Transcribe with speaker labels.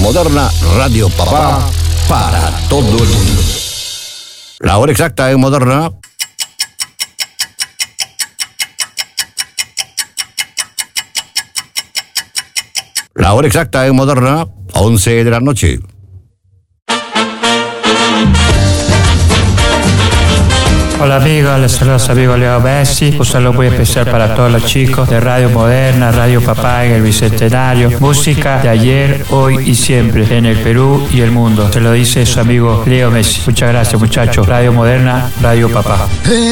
Speaker 1: Moderna Radio Papá para todo el mundo. La hora exacta en Moderna. La hora exacta en Moderna, 11 de la noche.
Speaker 2: Hola amigos, les saluda su amigo Leo Messi. Un saludo muy especial para todos los chicos de Radio Moderna, Radio Papá en el Bicentenario. Música de ayer, hoy y siempre en el Perú y el mundo. Se lo dice su amigo Leo Messi. Muchas gracias muchachos. Radio Moderna, Radio Papá.